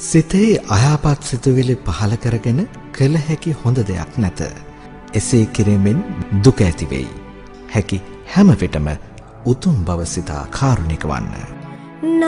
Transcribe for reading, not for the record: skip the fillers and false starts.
සිතේ අයාපත් සිතුවිලි පහළ කරගෙන කළ හැකි හොඳ දෙයක් නැත. එසේ කිරීමෙන් දුක ඇති වෙයි. හැකි හැම විටම උතුම් බව සිතා කාරුණික වන්න.